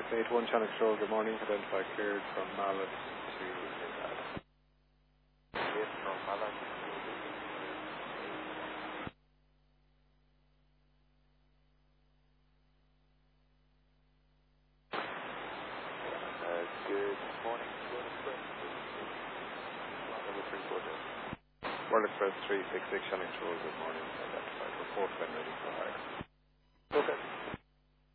Express 81 Channel Control, good morning. Identify cleared from Mallet to Lindad. Yes, from Mallet. Good morning, World Express. Number 340. World Express 366 Channel Control, good morning. Identified report when ready for hire. Okay.